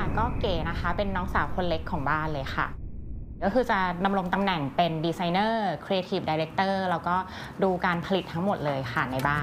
ก็เก๋นะคะเป็นน้องสาวคนเล็กของบ้านเลยค่ะก็คือจะดำรงตำแหน่งเป็นดีไซเนอร์ครีเอทีฟไดเรคเตอร์แล้วก็ดูการผลิตทั้งหมดเลยค่ะในบ้าน